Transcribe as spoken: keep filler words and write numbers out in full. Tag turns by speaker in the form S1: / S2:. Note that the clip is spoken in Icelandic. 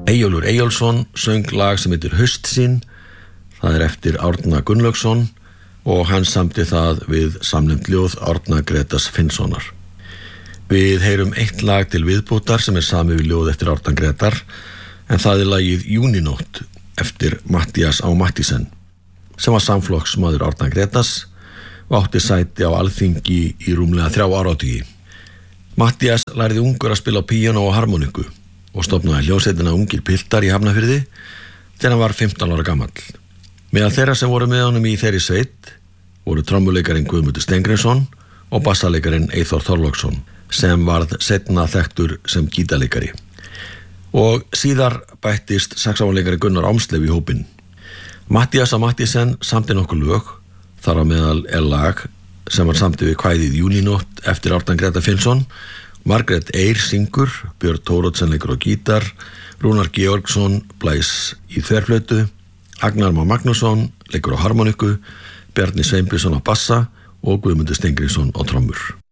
S1: Eyjólfur Eyjólfsson söng lag sem heitir Haustsýn. Það er eftir Árna Gunnlaugsson og hann samdi það við samnefnd ljóð Árna Grétars Finnssonar. Við heyrum eitt lag til viðbótar sem er samið við ljóð eftir Árna Grétar, en það er lagið Júninótt eftir Matthías Á. Matthísen, sem var samflokksmaður Árna Grétars og átti sæti á Alþingi í rúmlega þrjá áratugi. Matthías lærði ungur að spila á píanó og harmoniku og stofnaði hljómsveitina Ungir piltar í Hafnarfirði þegar hann var fimmtán ára gamall. Meðal þeirra sem voru með honum í þeirri sveit voru trommuleikarinn Guðmundur Steingrímsson og bassalekarinn Eyþór Þorláksson, sem varð seinna þekktur sem gítarleikari. Og síðar bættist saxófonleikari Gunnar Ámsleif í hópinn. Matthías Á. Matthísen samdi nokkur lög, þar á meðal er lag sem var samdi við kvæðið Júninótt eftir Árna Grétar Finnsson. Margrét Eir syngur, Björn Thoroddsen leikur á gítar, Rúnar Georgsson blæs í þverflautu, Agnar Már Magnússon leikur á harmoniku, Bjarni Sveinbjörnsson á bassa og Guðmundur Steingrímsson á trommur.